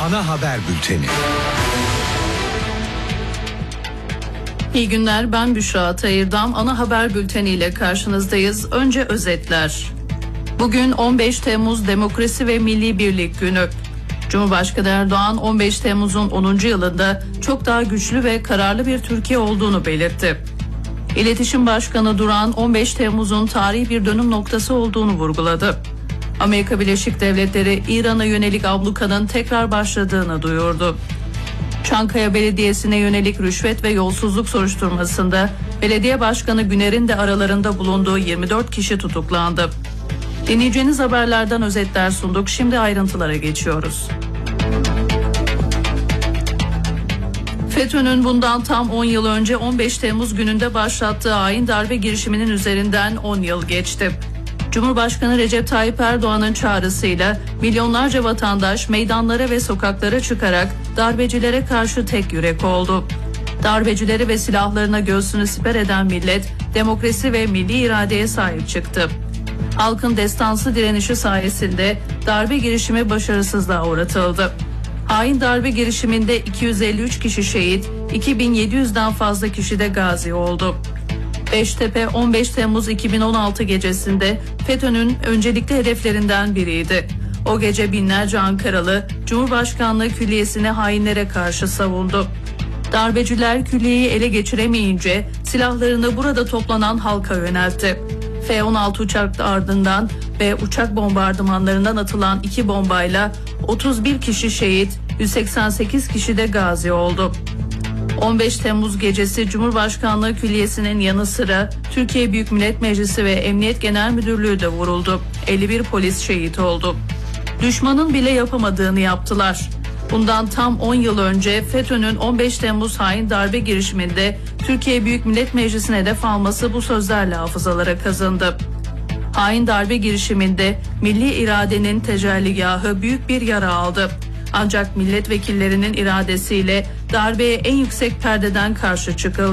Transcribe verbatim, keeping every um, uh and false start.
Ana haber bülteni. İyi günler, ben Büşra Atayırdam. Ana haber bülteniyle karşınızdayız. Önce özetler. Bugün on beş Temmuz Demokrasi ve Milli Birlik Günü. Cumhurbaşkanı Erdoğan on beş Temmuz'un onuncu yılında çok daha güçlü ve kararlı bir Türkiye olduğunu belirtti. İletişim Başkanı Duran on beş Temmuz'un tarihi bir dönüm noktası olduğunu vurguladı. Amerika Birleşik Devletleri İran'a yönelik ablukanın tekrar başladığını duyurdu. Çankaya Belediyesi'ne yönelik rüşvet ve yolsuzluk soruşturmasında belediye başkanı Güner'in de aralarında bulunduğu yirmi dört kişi tutuklandı. Dinleyeceğiniz haberlerden özetler sunduk. Şimdi ayrıntılara geçiyoruz. FETÖ'nün bundan tam on yıl önce on beş Temmuz gününde başlattığı hain darbe girişiminin üzerinden on yıl geçti. Cumhurbaşkanı Recep Tayyip Erdoğan'ın çağrısıyla milyonlarca vatandaş meydanlara ve sokaklara çıkarak darbecilere karşı tek yürek oldu. Darbecileri ve silahlarına göğsünü siper eden millet demokrasi ve milli iradeye sahip çıktı. Halkın destansı direnişi sayesinde darbe girişimi başarısızlığa uğratıldı. Hain darbe girişiminde iki yüz elli üç kişi şehit, iki bin yedi yüzden fazla kişi de gazi oldu. Beştepe on beş Temmuz iki bin on altı gecesinde FETÖ'nün öncelikli hedeflerinden biriydi. O gece binlerce Ankaralı Cumhurbaşkanlığı Külliyesi'ni hainlere karşı savundu. Darbeciler külliyeyi ele geçiremeyince silahlarını burada toplanan halka yöneltti. F on altı uçak ardından ve uçak bombardımanlarından atılan iki bombayla otuz bir kişi şehit, yüz seksen sekiz kişi de gazi oldu. on beş Temmuz gecesi Cumhurbaşkanlığı Külliyesi'nin yanı sıra Türkiye Büyük Millet Meclisi ve Emniyet Genel Müdürlüğü de vuruldu. elli bir polis şehit oldu. Düşmanın bile yapamadığını yaptılar. Bundan tam on yıl önce FETÖ'nün on beş Temmuz hain darbe girişiminde Türkiye Büyük Millet Meclisi'ne hedef alması bu sözlerle hafızalara kazındı. Hain darbe girişiminde milli iradenin tecelligahı büyük bir yara aldı. Ancak milletvekillerinin iradesiyle darbeye en yüksek perdeden karşı çıkıldı.